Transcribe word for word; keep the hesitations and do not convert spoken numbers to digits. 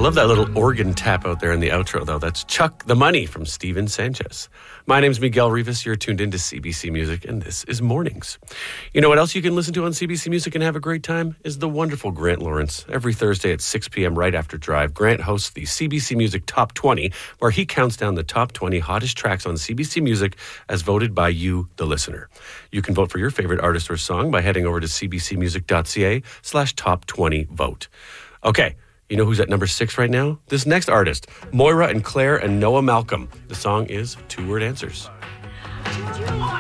love that little organ tap out there in the outro, though. That's Chuck the Money from Steven Sanchez. My name's Miguel Rivas. You're tuned into C B C Music, and this is Mornings. You know what else you can listen to on C B C Music and have a great time? Is the wonderful Grant Lawrence. Every Thursday at six p.m. right after Drive, Grant hosts the C B C Music Top twenty, where he counts down the top twenty hottest tracks on C B C Music as voted by you, the listener. You can vote for your favorite artist or song by heading over to cbcmusic.ca slash top 20 vote. Okay. You know who's at number six right now? This next artist, Moira and Claire and Noah Malcolm. The song is Two Word Answers.